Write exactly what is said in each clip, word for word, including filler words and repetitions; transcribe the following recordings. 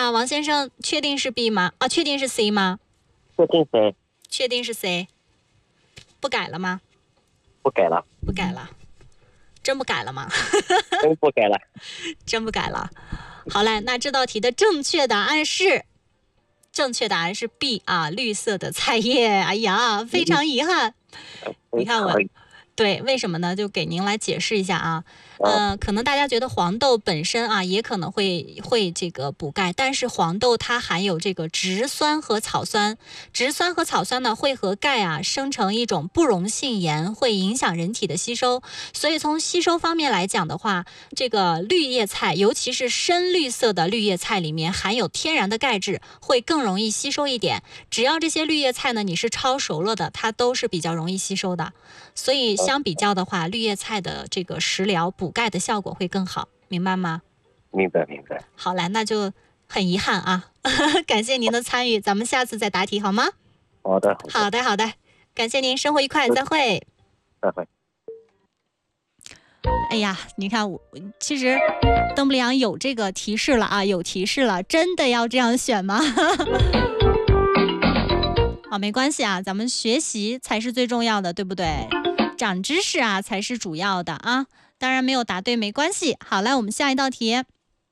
那王先生确定是 B 吗？啊，确定是 C 吗？ 确定 C。 确定是 C。不改了吗？ 不改了。 不改了。真不改了吗？ 真不改了。 真不改了。好嘞，那这道题的正确答案是，正确答案是 B 啊，绿色的菜叶。哎呀，非常遗憾。你看我，对，为什么呢？就给您来解释一下啊。呃，可能大家觉得黄豆本身啊，也可能会会这个补钙，但是黄豆它含有这个植酸和草酸，植酸和草酸呢会和钙啊生成一种不溶性盐，会影响人体的吸收。所以从吸收方面来讲的话，这个绿叶菜，尤其是深绿色的绿叶菜里面含有天然的钙质，会更容易吸收一点。只要这些绿叶菜呢你是焯熟了的，它都是比较容易吸收的。所以相比较的话，绿叶菜的这个食疗补钙的效果会更好，明白吗？ 明白明白。 好嘞，那就很遗憾啊，感谢您的参与，咱们下次再答题好吗？ 好的好的好的，感谢您，生活愉快，再会。 再会。 哎呀，你看我其实邓布利昂有这个提示了啊，有提示了，真的要这样选吗？啊，没关系啊，咱们学习才是最重要的，对不对？长知识啊才是主要的啊。当然没有答对没关系。好，来我们下一道题。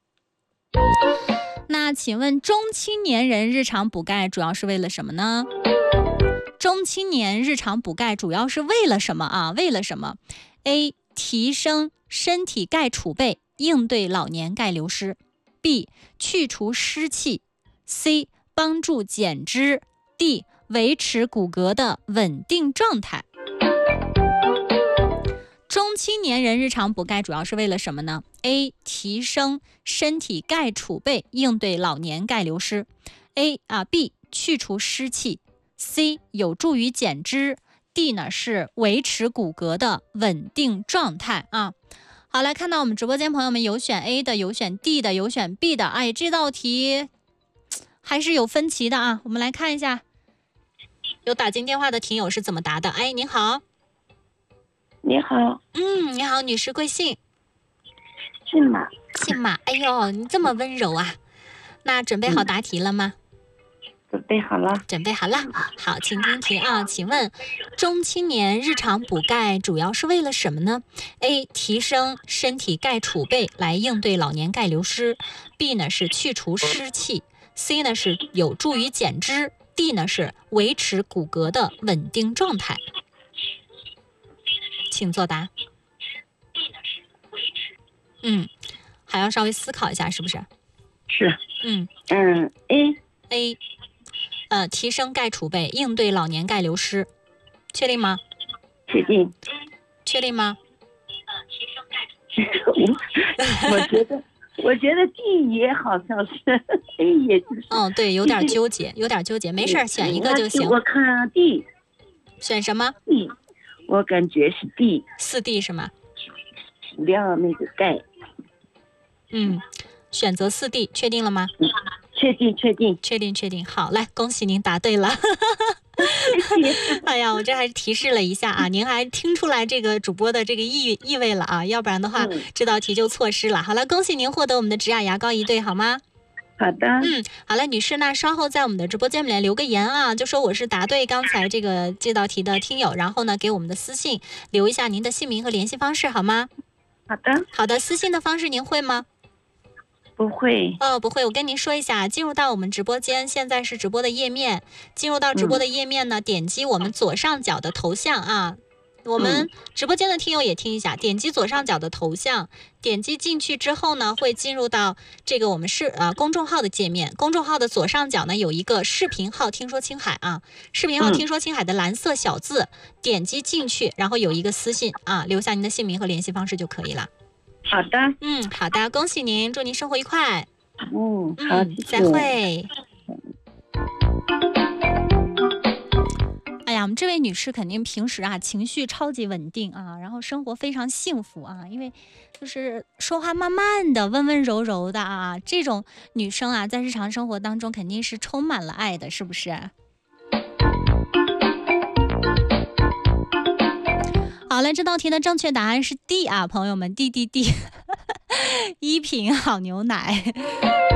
那请问中青年人日常补钙主要是为了什么呢？中青年日常补钙主要是为了什么啊？为了什么 ？A. 提升身体钙储备，应对老年钙流失。B. 去除湿气。C. 帮助减脂。D. 维持骨骼的稳定状态。中青年人日常补钙主要是为了什么呢？ A. 提升身体钙储备，应对老年钙流失。 A 啊 B 去除湿气。 C 有助于减脂。 D 呢是维持骨骼的稳定状态啊。好，来看到我们直播间朋友们有选 A 的，有选 D 的，有选 B 的。哎，这道题还是有分歧的啊。我们来看一下有打进电话的听友是怎么答的。哎，您好。 你好。 嗯，你好，女士，贵姓？ 姓马。 姓马。哎呦，你这么温柔啊。那准备好答题了吗？ 嗯、准备好了。 准备好了。好，请听题啊。请问中青年日常补钙主要是为了什么呢？ A. 提升身体钙储备来应对老年钙流失。 B 呢是去除湿气。 C 呢是有助于减脂。 D 呢是维持骨骼的稳定状态。请作答。嗯，还要稍微思考一下，是不是？ 是。 嗯嗯 ，A A， 呃，提升钙储备，应对老年钙流失，确定吗？ 确定。 确定吗？ 我我觉得，我觉得 D 也好像是 A 也就是。 嗯，对，有点纠结，有点纠结，没事，选一个就行。 我看 D。 选什么 ？D。我感觉是 D。 四 D 是吗？ 量那个钙。 嗯，选择四 D， 确定了吗？ 嗯，确定，确定， 确定，确定。好，来，恭喜您答对了。哎呀，我这还提示了一下啊，您还听出来这个主播的这个意意味了啊，要不然的话、嗯、这道题就错失了。好了，恭喜您获得我们的植雅牙膏一对，好吗？ 好的。 嗯，好了，女士，那稍后在我们的直播间里面留个言啊，就说我是答对刚才这个这道题的听友，然后呢给我们的私信留一下您的姓名和联系方式，好吗？ 好的。 好的，私信的方式您会吗？ 不会。 哦，不会。我跟您说一下，进入到我们直播间，现在是直播的页面。进入到直播的页面呢，嗯、点击我们左上角的头像啊。我们直播间的听友也听一下，点击左上角的头像，点击进去之后呢，会进入到这个我们是呃公众号的界面。公众号的左上角呢有一个视频号听说青海啊，视频号听说青海的蓝色小字，嗯、点击进去，然后有一个私信啊，留下您的姓名和联系方式就可以了。 好的。 嗯，好的，恭喜您，祝您生活愉快。 嗯，好， 嗯，再会。哎呀，我们这位女士肯定平时啊情绪超级稳定啊，然后生活非常幸福啊，因为就是说话慢慢的、温温柔柔的啊，这种女生啊，在日常生活当中肯定是充满了爱的，是不是？好了，这道题的正确答案是 D 啊，朋友们 ，D D D， 一瓶好牛奶。